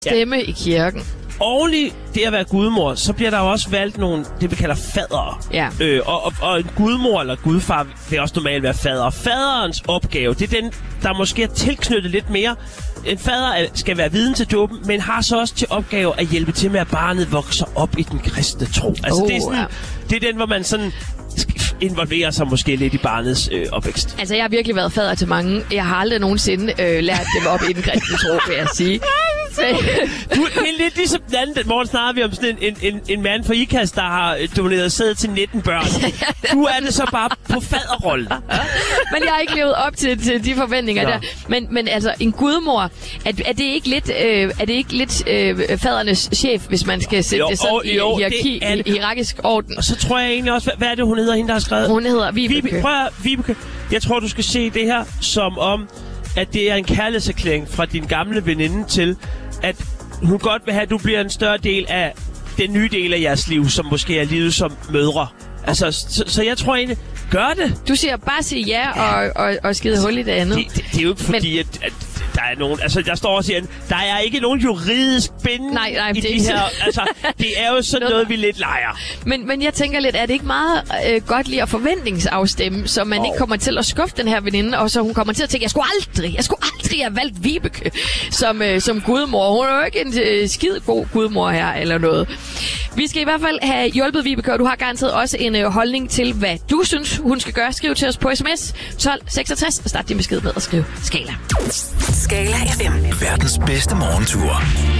stemme i kirken. Oven i det at være gudmor, så bliver der jo også valgt nogle, det vi kalder fadere. Ja. Og en gudmor eller gudfar vil også normalt være fader. Faderens opgave, det er den, der måske er tilknyttet lidt mere. En fader skal være viden til dåben, men har så også til opgave at hjælpe til med, at barnet vokser op i den kristne tro. Altså det er den, hvor man sådan involverer sig måske lidt i barnets opvækst. Altså, jeg har virkelig været fader til mange. Jeg har aldrig nogensinde lært dem op i den kristne tro, vil jeg sige. Det er lidt ligesom den anden. Morgen snakker vi om sådan en mand fra IKAST, der har doneret sæd til 19 børn. Du er det så bare på faderrollen. Men jeg har ikke levet op til de forventninger der. Men altså, en gudmor, er det ikke lidt fadernes chef, hvis man skal sætte det sådan i hierarki, i hierarkisk orden? Og så tror jeg egentlig også, hvad er det, hun hedder, hende der har skrevet? Hun hedder Vibeke. Vibeke. Jeg tror, du skal se det her som om, at det er en kærlighedserklæring fra din gamle veninde til, at hun godt vil have, at du bliver en større del af den nye del af jeres liv, som måske er livet som mødre. Altså, så jeg tror egentlig, gør det. Du siger bare sige ja. Og skide hul i det andet. Det er jo ikke fordi, at der er nogen... Altså, der står og siger, der er ikke nogen juridisk binding i de her... Altså, det er jo sådan noget, vi lidt leger. Men jeg tænker lidt, er det ikke meget godt lige at forventningsafstemme, så man ikke kommer til at skuffe den her veninde, og så hun kommer til at tænke, jeg skulle aldrig have valgt Vibeke som gudmor. Hun er jo ikke en skide god gudmor her, eller noget. Vi skal i hvert fald have hjulpet Vibeke, og du har garanteret også en holdning til, hvad du synes, hun skal gøre. Skriv til os på sms 1266 og start din besked med at skrive Skala. Skala FM. Verdens bedste morgentur.